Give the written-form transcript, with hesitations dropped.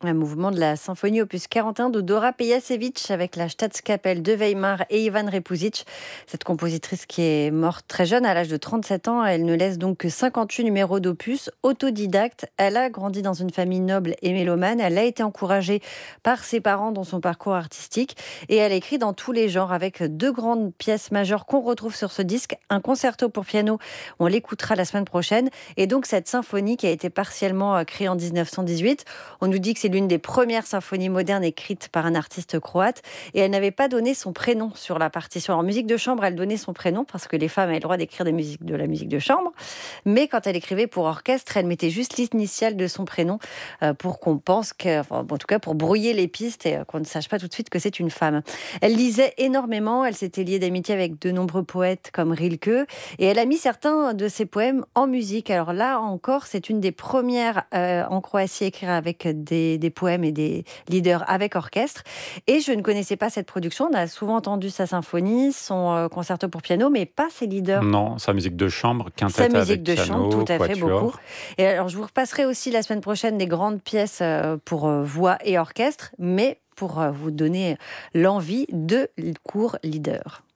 Un mouvement de la symphonie opus 41 de Dora Pejacevic avec la Staatskapelle de Weimar et Ivan Repusic. Cette compositrice qui est morte très jeune, à l'âge de 37 ans, elle ne laisse donc que 58 numéros d'opus. Autodidacte, elle a grandi dans une famille noble et mélomane. Elle a été encouragée par ses parents dans son parcours artistique et elle écrit dans tous les genres avec deux grandes pièces majeures qu'on retrouve sur ce disque. Un concerto pour piano, on l'écoutera la semaine prochaine, et donc cette symphonie qui a été partiellement créée en 1918. On nous dit que c'est l'une des premières symphonies modernes écrites par un artiste croate, et elle n'avait pas donné son prénom sur la partition. En musique de chambre, elle donnait son prénom parce que les femmes avaient le droit d'écrire de la musique de chambre, mais quand elle écrivait pour orchestre, elle mettait juste l'initiale de son prénom pour qu'on pense en tout cas pour brouiller les pistes et qu'on ne sache pas tout de suite que c'est une femme. Elle lisait énormément, elle s'était liée d'amitié avec de nombreux poètes comme Rilke, et elle a mis certains de ses poèmes en musique. Alors là encore, c'est une des premières en Croatie à écrire avec des poèmes et des leaders avec orchestre. Et je ne connaissais pas cette production. On a souvent entendu sa symphonie, son concerto pour piano, mais pas ses leaders. Non, sa musique de chambre, Sa quintette musique avec de chambre, tout piano, à fait, beaucoup. quatuor. Et alors, je vous repasserai aussi la semaine prochaine des grandes pièces pour voix et orchestre, mais pour vous donner l'envie de cours leader.